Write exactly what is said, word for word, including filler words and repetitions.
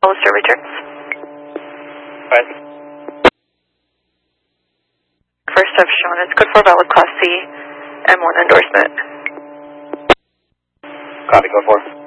Hollister returns. Right. First I've shown it's code four valid class C, M one endorsement. Copy, code four.